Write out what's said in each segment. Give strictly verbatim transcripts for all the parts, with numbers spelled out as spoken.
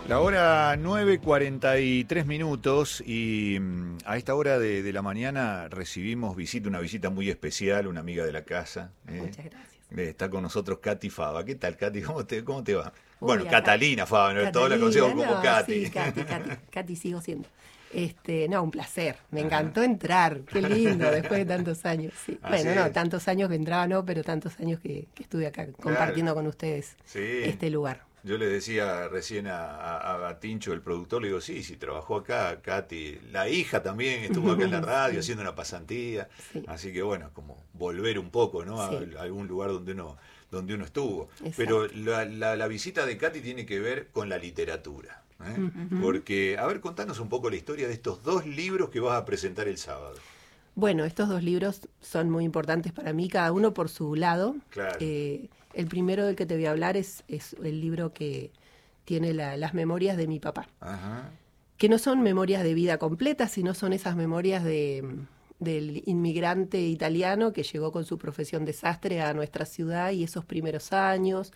La hora nueve cuarenta y tres minutos y mm, a esta hora de, de la mañana recibimos visita, una visita muy especial, una amiga de la casa. ¿eh? Muchas gracias. Eh, Está con nosotros Katy Fava. ¿Qué tal, Katy? ¿Cómo te, cómo te va? Uy, Bueno, acá- Catalina Fava, ¿no? Todos la Catalina, conocemos como no, Katy. Sí, Katy, Katy, Katy sigo siendo. Este, no, un placer. Me encantó entrar. Qué lindo, después de tantos años. Sí. Así Bueno, no, es. tantos años que entraba, no, pero tantos años que, que estuve acá compartiendo con ustedes Sí. este lugar. Yo le decía recién a, a, a Tincho, el productor, le digo, sí, sí, trabajó acá, Katy. La hija también estuvo acá en la radio Sí. haciendo una pasantía. Sí. Así que bueno, como volver un poco, ¿no? A, Sí. a algún lugar donde uno, donde uno estuvo. Exacto. Pero la, la, la visita de Katy tiene que ver con la literatura. ¿eh? Porque, a ver, contanos un poco la historia de estos dos libros que vas a presentar el sábado. Bueno, estos dos libros son muy importantes para mí, cada uno por su lado. Claro. Eh, el primero del que te voy a hablar es, es el libro que tiene la- las memorias de mi papá, Ajá. que no son memorias de vida completa, sino son esas memorias de, del inmigrante italiano que llegó con su profesión de sastre a nuestra ciudad y esos primeros años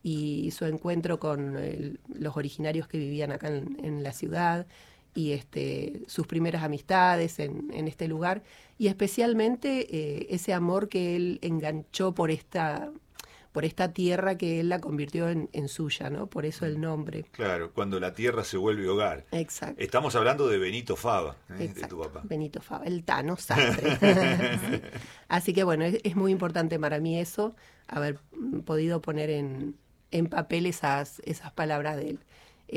y su encuentro con el- los originarios que vivían acá en, en la ciudad y este, sus primeras amistades en, en este lugar y especialmente eh, ese amor que él enganchó por esta, por esta tierra que él la convirtió en, en suya, ¿no? Por eso el nombre. Claro, cuando la tierra se vuelve hogar. Exacto. Estamos hablando de Benito Fava, ¿eh? de Exacto, tu papá. Benito Fava, el Tano Sastre. Sí. Así que bueno, es, es muy importante para mí eso, haber mm, podido poner en, en papel esas, esas palabras de él.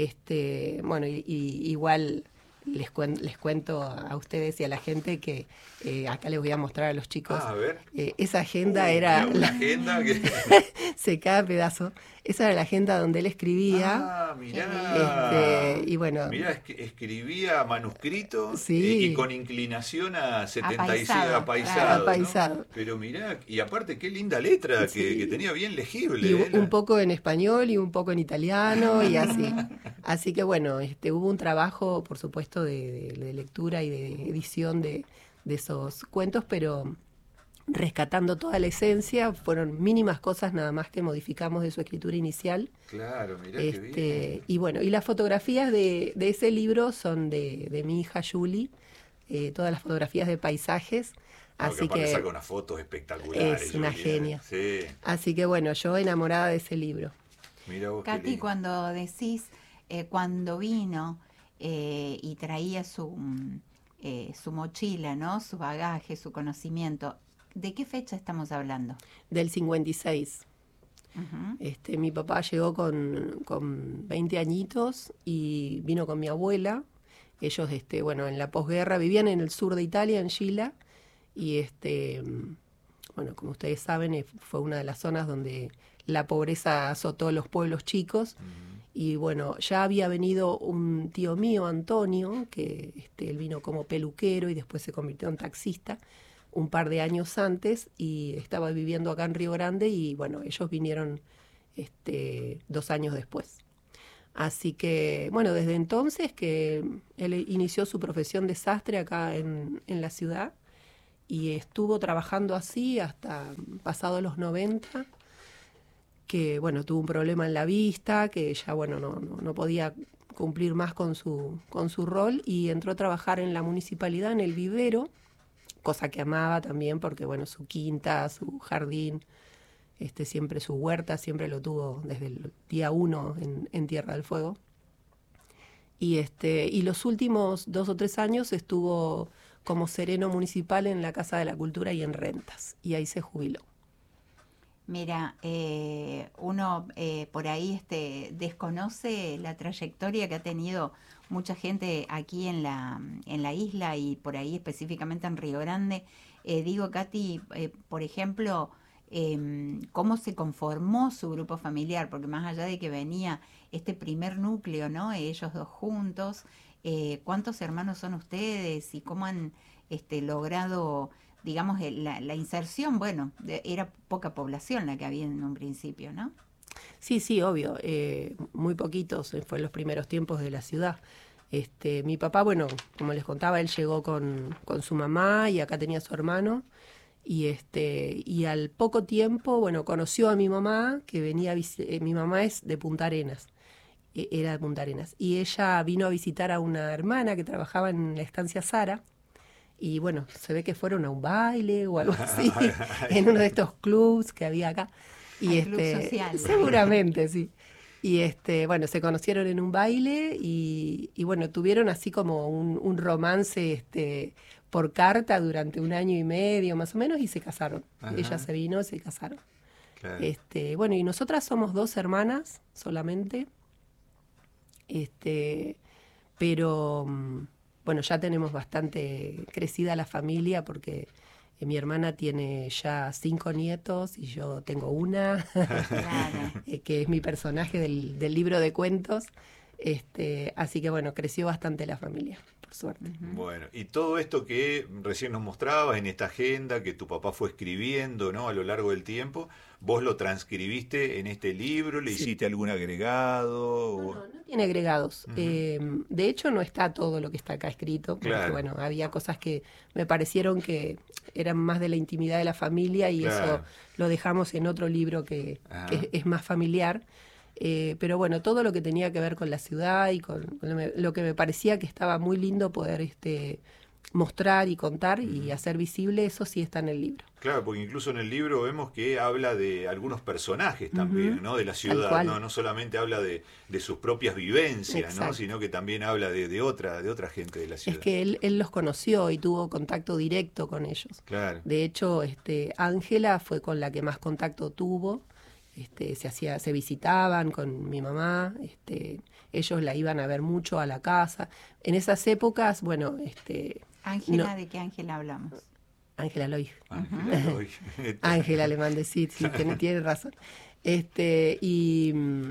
Este, bueno, y, y igual les, cuen- les cuento a ustedes y a la gente que eh, acá les voy a mostrar a los chicos. Ah, a ver. Eh, esa agenda Uy, era, mira, una la- agenda que... se cada pedazo, esa era la agenda donde él escribía. Ah, mirá. Este, y bueno, Mirá, es que escribía manuscrito Sí. eh, y con inclinación a setenta y seis Apaisado, apaisado. claro, ¿no? apaisado. Pero mirá, y aparte qué linda letra Sí. que, que tenía bien legible. Y ¿eh? un poco en español y un poco en italiano y así. Así que bueno, este, hubo un trabajo, por supuesto, de, de- de lectura y de edición de, de esos cuentos, pero rescatando toda la esencia, fueron mínimas cosas nada más que modificamos de su escritura inicial. Claro, mirá qué bien. Este, y bueno, y las fotografías de, de ese libro son de, de mi hija Julie, eh, todas las fotografías de paisajes. No, Así aparte que saca unas fotos espectaculares. es una Julia. genia. Sí, Así que bueno, yo enamorada de ese libro. mirá vos qué Katy, lindo. cuando decís, eh, cuando vino eh, y traía su, mm, eh, su mochila, ¿no? Su bagaje, su conocimiento, ¿de qué fecha estamos hablando? Del cincuenta y seis. Ujú. Este, mi papá llegó con, con veinte añitos y vino con mi abuela. Ellos, este, bueno, en la posguerra vivían en el sur de Italia, en Scilla, y este, bueno, como ustedes saben, eh, fue una de las zonas donde la pobreza azotó los pueblos chicos. Y bueno, ya había venido un tío mío, Antonio, que este, él vino como peluquero y después se convirtió en taxista un par de años antes y estaba viviendo acá en Río Grande y bueno, ellos vinieron este, dos años después. Así que, bueno, desde entonces que él inició su profesión de sastre acá en, en la ciudad y estuvo trabajando así hasta pasados los noventa, que, bueno, tuvo un problema en la vista, que ya, bueno, no, no, no podía cumplir más con su, con su rol y entró a trabajar en la municipalidad, en el vivero, cosa que amaba también porque, bueno, su quinta, su jardín, este, siempre su huerta, siempre lo tuvo desde el día uno en, en Tierra del Fuego. Y, este, y los últimos dos o tres años estuvo como sereno municipal en la Casa de la Cultura y en Rentas, y ahí se jubiló. Mira, eh, uno eh, por ahí este, desconoce la trayectoria que ha tenido mucha gente aquí en la, en la isla y por ahí específicamente en Río Grande. Eh, digo, Katy, eh, por ejemplo, eh, cómo se conformó su grupo familiar, porque más allá de que venía este primer núcleo, ¿no? Ellos dos juntos, eh, ¿cuántos hermanos son ustedes y cómo han este, logrado, digamos, el- la, la inserción? Bueno, de- era poca población la que había en un principio, ¿no? Sí, sí, obvio, eh, muy poquitos, eh, fue en los primeros tiempos de la ciudad. Este, mi papá, bueno, como les contaba, él llegó con, con su mamá y acá tenía a su hermano. Y este y al poco tiempo, bueno, conoció a mi mamá, que venía, a visi- eh, mi mamá es de Punta Arenas. eh, era de Punta Arenas. Y ella vino a visitar a una hermana que trabajaba en la estancia Sara. Y bueno, se ve que fueron a un baile o algo así, en uno de estos clubs que había acá. Y Al club este, social. seguramente, sí. Y este, bueno, se conocieron en un baile y, y bueno, tuvieron así como un, un romance este, por carta durante un año y medio más o menos y se casaron. Ajá. Ella se vino y se casaron. Claro. Este, bueno, y nosotras somos dos hermanas solamente. Este, pero mm, bueno, ya tenemos bastante crecida la familia porque eh, mi hermana tiene ya cinco nietos y yo tengo una, Claro. eh, que es mi personaje del, del libro de cuentos. Este, así que bueno, creció bastante la familia, por suerte. Bueno, y todo esto que recién nos mostrabas en esta agenda que tu papá fue escribiendo, ¿no? A lo largo del tiempo, ¿vos lo transcribiste en este libro? ¿Le Sí. hiciste algún agregado? No, o- no, no tiene agregados. Ujú. Eh, de hecho, no está todo lo que está acá escrito, porque Claro. bueno, había cosas que me parecieron que eran más de la intimidad de la familia y Claro. eso lo dejamos en otro libro que, Ajá. que es, es más familiar. Eh, pero bueno, todo lo que tenía que ver con la ciudad y con, con lo, me- lo que me parecía que estaba muy lindo poder este, mostrar y contar y hacer visible, eso sí está en el libro. Claro, porque incluso en el libro vemos que habla de algunos personajes también, Ujú. ¿no? De la Tal ciudad, cual. ¿no? No solamente habla de, de sus propias vivencias, ¿no? Exacto. Sino que también habla de, de otra, de otra gente de la ciudad. Es que él, él los conoció y tuvo contacto directo con ellos. Claro. De hecho, este, Ángela fue con la que más contacto tuvo. Este, se hacía, se visitaban con mi mamá, este, ellos la iban a ver mucho a la casa. En esas épocas, bueno, este, Ángela, No. ¿de qué Ángela hablamos? Loig, Ángela, hoy- Ángela le mandé, sí, sí, tiene, tiene razón. Este, y mm,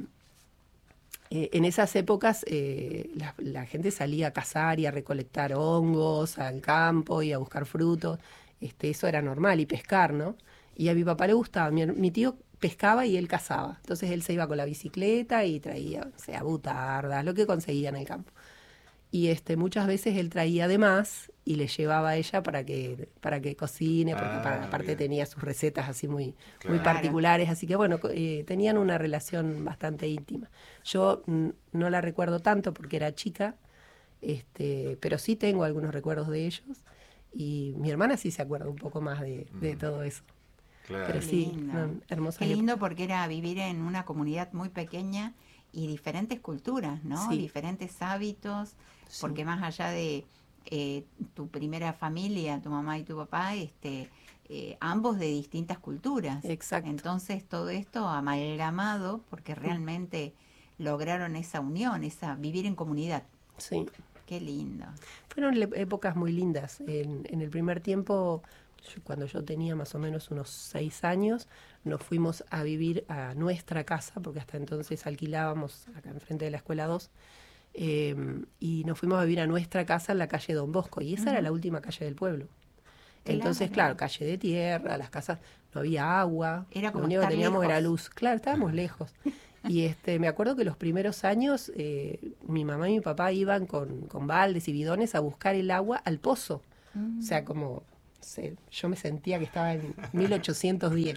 eh, en esas épocas eh, la, la gente salía a cazar y a recolectar hongos al campo y a buscar frutos. Este, eso era normal, y pescar, ¿no? Y a mi papá le gustaba. Mi, mi tío pescaba y él cazaba. Entonces él se iba con la bicicleta y traía, o sea, butardas, lo que conseguía en el campo. Y este, muchas veces él traía de más y le llevaba a ella para que, para que cocine, porque Ah, para- aparte bien. tenía sus recetas así muy, muy Claro. particulares, así que bueno, co- eh, tenían una relación bastante íntima. Yo mm, no la recuerdo tanto porque era chica, este, pero sí tengo algunos recuerdos de ellos y mi hermana sí se acuerda un poco más de, de Mm. todo eso. Claro. Pero Qué sí, lindo. no, hermosa Qué época. lindo porque era vivir en una comunidad muy pequeña y diferentes culturas, ¿no? Sí. Diferentes hábitos, Sí. porque más allá de eh, tu primera familia, tu mamá y tu papá, este, eh, ambos de distintas culturas. Exacto. Entonces todo esto amalgamado, porque realmente lograron esa unión, esa vivir en comunidad. Sí. Qué lindo. Fueron le- épocas muy lindas. En, en el primer tiempo, yo- cuando yo tenía más o menos unos seis años, nos fuimos a vivir a nuestra casa, porque hasta entonces alquilábamos acá enfrente de la Escuela dos, eh, y nos fuimos a vivir a nuestra casa en la calle Don Bosco, y esa era Ujú. la última calle del pueblo. Claro. Entonces, claro, calle de tierra, las casas, no había agua, Era lo como único que estar teníamos era lejos. luz. Claro, estábamos lejos. Y este, me acuerdo que los primeros años eh, mi mamá y mi papá iban con, con baldes y bidones a buscar el agua al pozo. O sea, como, no sé, yo me sentía que estaba en mil ochocientos diez.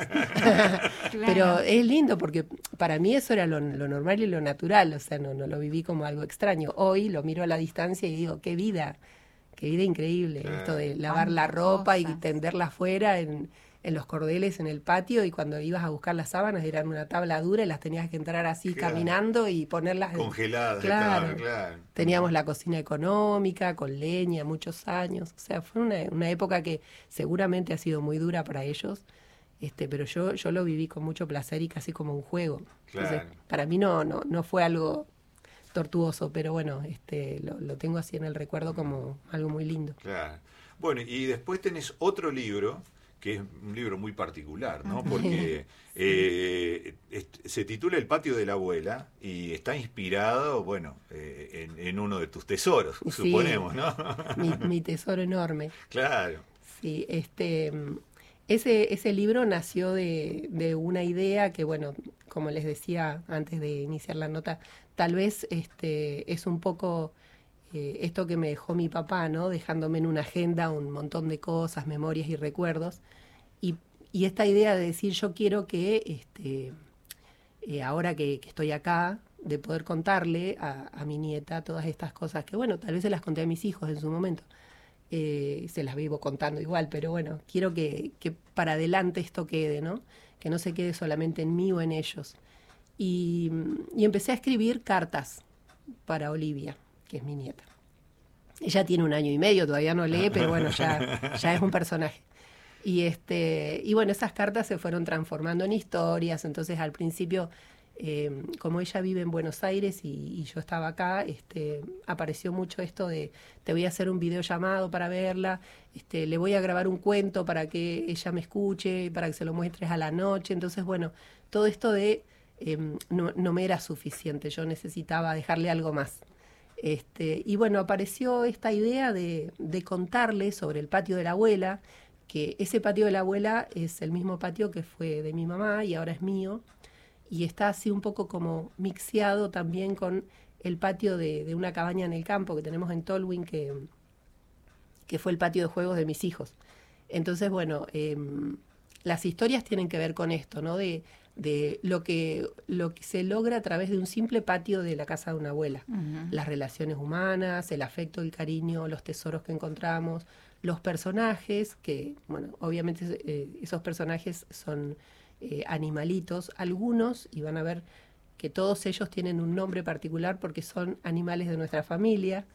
Pero es lindo porque para mí eso era lo, lo normal y lo natural, o sea, no, no lo viví como algo extraño. Hoy lo miro a la distancia y digo, qué vida, qué vida increíble, Claro. esto de lavar la Cuántas ropa y cosas. tenderla afuera en, en los cordeles en el patio, y cuando ibas a buscar las sábanas eran una tabla dura y las tenías que entrar así Claro. caminando y ponerlas en- Congeladas, Claro. claro, claro. Teníamos la cocina económica, con leña, muchos años. O sea, fue una, una época que seguramente ha sido muy dura para ellos, este, pero yo, yo lo viví con mucho placer y casi como un juego. Entonces, Claro. para mí no, no, no fue algo tortuoso, pero bueno, este, lo, lo tengo así en el recuerdo como algo muy lindo. Claro. Bueno, y después tenés otro libro, que es un libro muy particular, ¿no? Porque eh, est- se titula El patio de la abuela y está inspirado, bueno, eh, en, en uno de tus tesoros, Sí. suponemos, ¿no? Mi, mi tesoro enorme. Claro. Sí, este, mm, ese, ese libro nació de, de una idea que, bueno, como les decía antes de iniciar la nota, tal vez este, es un poco eh, esto que me dejó mi papá, ¿no? Dejándome en una agenda un montón de cosas, memorias y recuerdos. Y, y esta idea de decir, yo quiero que, este, eh, ahora que, que estoy acá, de poder contarle a, a mi nieta todas estas cosas que, bueno, tal vez se las conté a mis hijos en su momento. Eh, se las vivo contando igual, pero bueno, quiero que, que para adelante esto quede, ¿no? Que no se quede solamente en mí o en ellos. Y, y empecé a escribir cartas para Olivia, que es mi nieta. Ella tiene un año y medio, todavía no lee, pero bueno, ya, ya es un personaje. Y, este, y bueno, esas cartas se fueron transformando en historias, entonces al principio... Eh, como ella vive en Buenos Aires y, y yo estaba acá, este, apareció mucho esto de te voy a hacer un videollamado para verla, este, le voy a grabar un cuento para que ella me escuche, para que se lo muestres a la noche. Entonces, bueno, todo esto de eh, no, no me era suficiente, yo necesitaba dejarle algo más. Este, y bueno, apareció esta idea de, de contarle sobre el patio de la abuela, que ese patio de la abuela es el mismo patio que fue de mi mamá y ahora es mío. Y está así un poco como mixeado también con el patio de, de una cabaña en el campo que tenemos en Tolwyn, que, que fue el patio de juegos de mis hijos. Entonces, bueno, eh, las historias tienen que ver con esto, ¿no? De, de lo que, lo que se logra a través de un simple patio de la casa de una abuela. Uh-huh. Las relaciones humanas, el afecto, el cariño, los tesoros que encontramos, los personajes, que, bueno, obviamente eh, esos personajes son... Eh, animalitos, algunos, y van a ver que todos ellos tienen un nombre particular porque son animales de nuestra familia.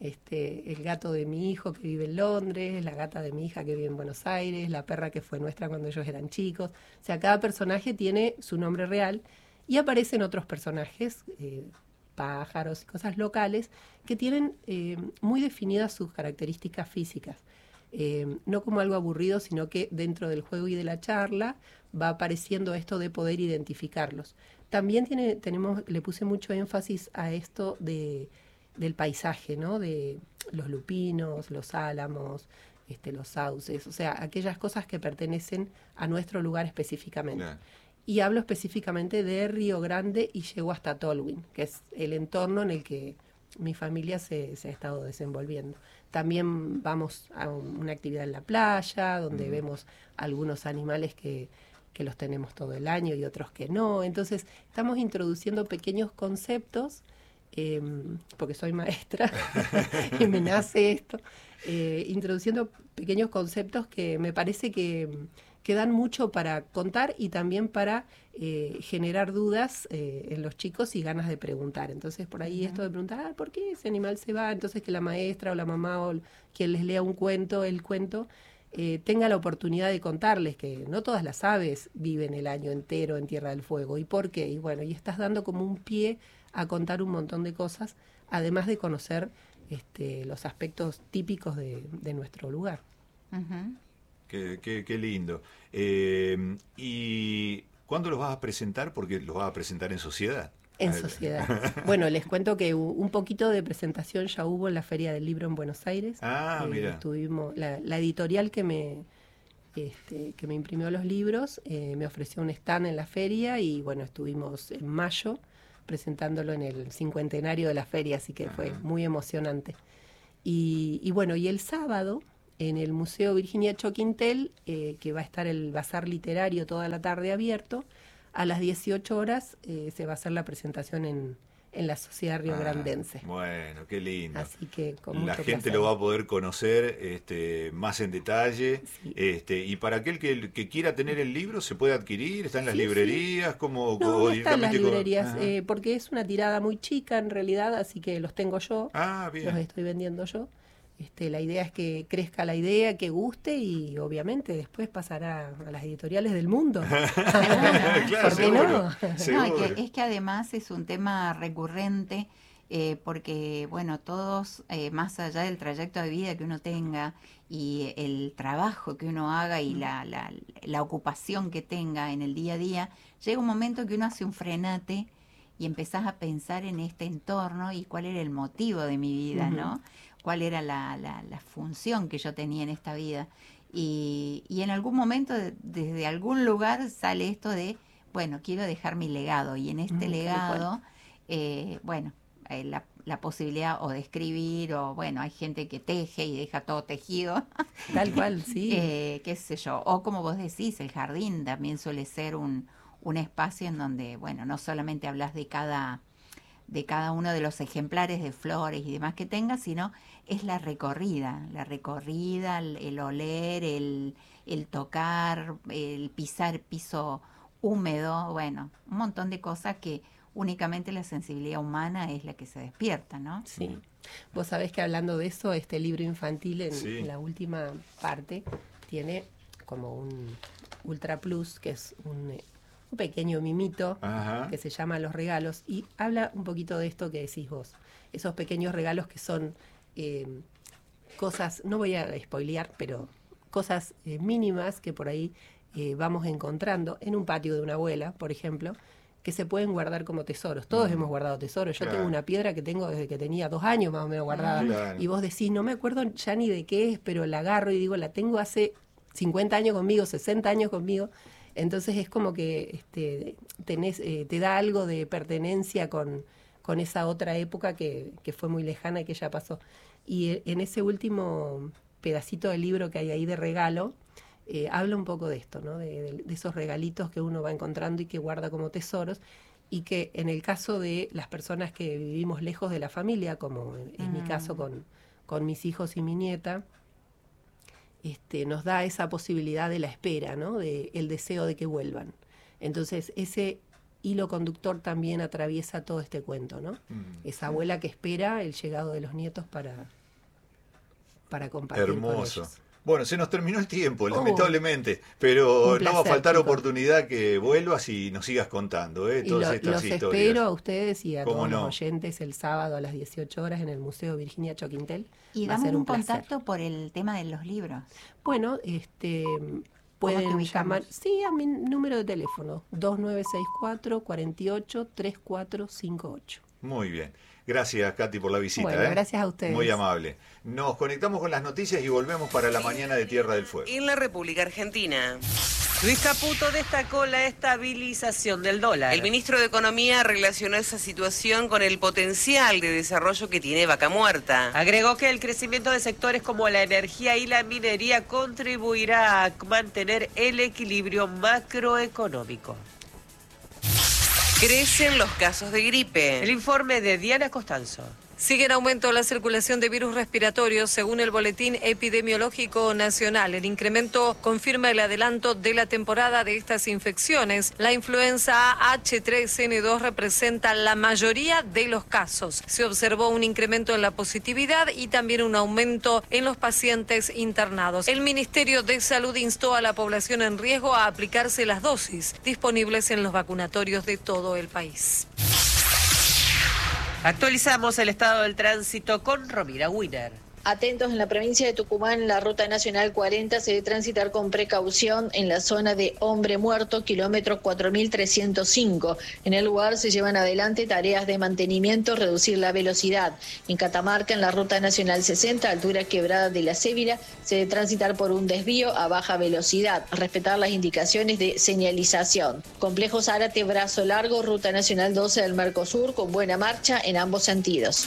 Este, el gato de mi hijo que vive en Londres, la gata de mi hija que vive en Buenos Aires, la perra que fue nuestra cuando ellos eran chicos. O sea, cada personaje tiene su nombre real y aparecen otros personajes, eh, pájaros y cosas locales, que tienen eh, muy definidas sus características físicas. Eh, no como algo aburrido, sino que dentro del juego y de la charla va apareciendo esto de poder identificarlos. También tiene, tenemos, le puse mucho énfasis a esto de, del paisaje, ¿no? De los lupinos, los álamos, este, los sauces, o sea, aquellas cosas que pertenecen a nuestro lugar específicamente. Yeah. Y hablo específicamente de Río Grande y llego hasta Tolwyn, que es el entorno en el que mi familia se, se ha estado desenvolviendo. También vamos a un, una actividad en la playa, donde mm. vemos algunos animales que, que los tenemos todo el año y otros que no. Entonces, estamos introduciendo pequeños conceptos, eh, porque soy maestra y me nace esto, eh, introduciendo pequeños conceptos que me parece que, que dan mucho para contar y también para eh, generar dudas eh, en los chicos y ganas de preguntar. Entonces, por ahí uh-huh. esto de preguntar, ah, ¿por qué ese animal se va? Entonces, que la maestra o la mamá o quien les lea un cuento, el cuento, eh, tenga la oportunidad de contarles que no todas las aves viven el año entero en Tierra del Fuego. ¿Y por qué? Y bueno, y estás dando como un pie a contar un montón de cosas, además de conocer este, los aspectos típicos de, de nuestro lugar. Uh-huh. Qué, qué, qué lindo. Eh, ¿Y cuándo los vas a presentar? Porque los vas a presentar en sociedad. En sociedad. Bueno, les cuento que un poquito de presentación ya hubo en la Feria del Libro en Buenos Aires. Ah, eh, mira. Estuvimos, la, la editorial que me, este, que me imprimió los libros eh, me ofreció un stand en la feria y bueno, estuvimos en mayo presentándolo en el cincuentenario de la feria, así que Ajá. fue muy emocionante. Y, y bueno, y el sábado en el Museo Virginia Choquintel, eh, que va a estar el bazar literario toda la tarde abierto, a las dieciocho horas eh, se va a hacer la presentación en, en la Sociedad Riograndense. Ah, bueno, qué lindo. Así que con la mucho gente placer. lo va a poder conocer este, más en detalle. Sí. Este, y para aquel que, que quiera tener el libro, ¿se puede adquirir? ¿Está en las sí, librerías? Sí. Como, no, no está en las con... librerías, eh, porque es una tirada muy chica en realidad, así que los tengo yo, ah, bien. los estoy vendiendo yo. Este, la idea es que crezca la idea, que guste y obviamente después pasará a las editoriales del mundo. Claro, ¿por qué seguro, no? seguro. No, es que, es que además es un tema recurrente eh, porque, bueno, todos, eh, más allá del trayecto de vida que uno tenga y el trabajo que uno haga y la, la, la ocupación que tenga en el día a día, llega un momento que uno hace un frenate y empezás a pensar en este entorno y cuál era el motivo de mi vida, uh-huh. ¿no? Cuál era la, la, la función que yo tenía en esta vida. Y, y en algún momento, de, desde algún lugar, sale esto de, bueno, quiero dejar mi legado. Y en este mm, legado, eh, bueno, eh, la, la posibilidad o de escribir, o bueno, hay gente que teje y deja todo tejido. Tal cual, sí. eh, qué sé yo. O como vos decís, el jardín también suele ser un, un espacio en donde, bueno, no solamente hablas de cada... de cada uno de los ejemplares de flores y demás que tenga, sino es la recorrida, la recorrida, el, el oler, el, el tocar, el pisar piso húmedo, bueno, un montón de cosas que únicamente la sensibilidad humana es la que se despierta, ¿no? Sí. Vos sabés que hablando de eso, este libro infantil en, sí. en la última parte tiene como un Ultra Plus, que es un, un pequeño mimito Ajá. que se llama Los Regalos, y habla un poquito de esto que decís vos, esos pequeños regalos que son eh, cosas, no voy a spoilear, pero cosas eh, mínimas que por ahí eh, vamos encontrando en un patio de una abuela, por ejemplo, que se pueden guardar como tesoros. Todos mm. hemos guardado tesoros. Yo claro. tengo una piedra que tengo desde que tenía dos años más o menos guardada. Claro. Y vos decís, no me acuerdo ya ni de qué es, pero la agarro y digo, la tengo hace cincuenta años conmigo, sesenta años conmigo. Entonces es como que este, tenés, eh, te da algo de pertenencia con, con esa otra época que, que fue muy lejana y que ya pasó. Y en ese último pedacito del libro que hay ahí de regalo, Eh, habla un poco de esto, ¿no? De, de, de esos regalitos que uno va encontrando y que guarda como tesoros, y que en el caso de las personas que vivimos lejos de la familia, como en, en mm. mi caso con, con mis hijos y mi nieta, este, nos da esa posibilidad de la espera, ¿no? De el deseo de que vuelvan. Entonces ese hilo conductor también atraviesa todo este cuento, ¿no? Mm. Esa abuela que espera el llegado de los nietos para, para compartir Hermoso. Con ellos. Bueno, se nos terminó el tiempo, oh, lamentablemente, pero placer, no va a faltar chicos. Oportunidad que vuelvas y nos sigas contando ¿eh? Todas lo, estas los historias. Los espero a ustedes y a todos no? los oyentes el sábado a las dieciocho horas en el Museo Virginia Choquintel. Y damos un, un contacto por el tema de los libros. Bueno, este pueden llamar, sí, a mi número de teléfono, dos nueve seis cuatro, cuatro ocho, tres cuatro cinco ocho. Muy bien. Gracias, Katy, por la visita. Bueno, ¿eh? gracias a ustedes. Muy amable. Nos conectamos con las noticias y volvemos para la mañana de Tierra del Fuego. En la República Argentina, Luis Caputo destacó la estabilización del dólar. El ministro de Economía relacionó esa situación con el potencial de desarrollo que tiene Vaca Muerta. Agregó que el crecimiento de sectores como la energía y la minería contribuirá a mantener el equilibrio macroeconómico. Crecen los casos de gripe. El informe de Diana Costanzo. Sigue en aumento la circulación de virus respiratorios según el Boletín Epidemiológico Nacional. El incremento confirma el adelanto de la temporada de estas infecciones. La influenza H tres N dos representa la mayoría de los casos. Se observó un incremento en la positividad y también un aumento en los pacientes internados. El Ministerio de Salud instó a la población en riesgo a aplicarse las dosis disponibles en los vacunatorios de todo el país. Actualizamos el estado del tránsito con Romina Wiener. Atentos, en la provincia de Tucumán, la ruta nacional cuarenta se debe transitar con precaución en la zona de Hombre Muerto, kilómetro cuatro mil trescientos cinco. En el lugar se llevan adelante tareas de mantenimiento, reducir la velocidad. En Catamarca, en la ruta nacional sesenta, altura Quebrada de la Cévila, se debe transitar por un desvío a baja velocidad, respetar las indicaciones de señalización. Complejo Zárate, Brazo Largo, ruta nacional doce del Mercosur, con buena marcha en ambos sentidos.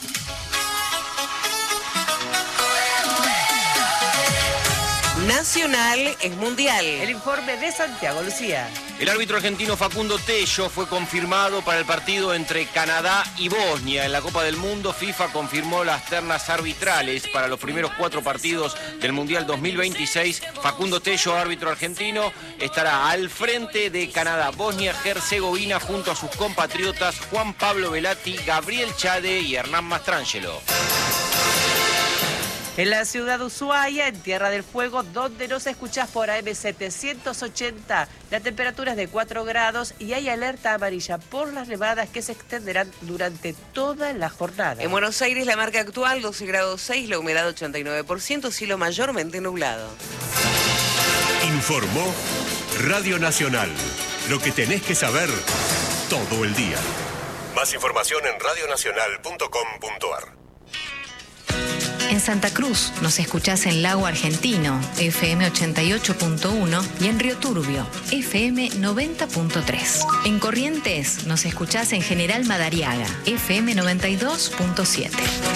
Nacional es mundial. El informe de Santiago Lucía. El árbitro argentino Facundo Tello fue confirmado para el partido entre Canadá y Bosnia. En la Copa del Mundo, FIFA confirmó las ternas arbitrales para los primeros cuatro partidos del Mundial dos mil veintiséis. Facundo Tello, árbitro argentino, estará al frente de Canadá, Bosnia, Herzegovina, junto a sus compatriotas Juan Pablo Velati, Gabriel Chade y Hernán Mastrangelo. En la ciudad de Ushuaia, en Tierra del Fuego, donde nos escuchás por A M setecientos ochenta, la temperatura es de cuatro grados y hay alerta amarilla por las nevadas que se extenderán durante toda la jornada. En Buenos Aires, la marca actual doce grados seis, la humedad ochenta y nueve por ciento, cielo mayormente nublado. Informó Radio Nacional. Lo que tenés que saber todo el día. Más información en radio nacional punto com punto a r. En Santa Cruz nos escuchás en Lago Argentino, F M ochenta y ocho punto uno, y en Río Turbio, F M noventa punto tres. En Corrientes nos escuchás en General Madariaga, F M noventa y dos punto siete.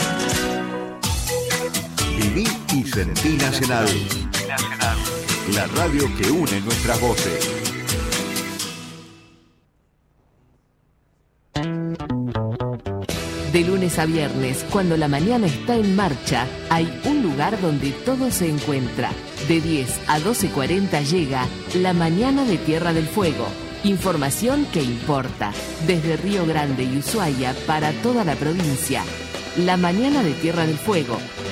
Viví y sentí Nacional. La radio que une nuestras voces. De lunes a viernes, cuando la mañana está en marcha, hay un lugar donde todo se encuentra. De diez a doce cuarenta llega La Mañana de Tierra del Fuego. Información que importa. Desde Río Grande y Ushuaia para toda la provincia. La Mañana de Tierra del Fuego.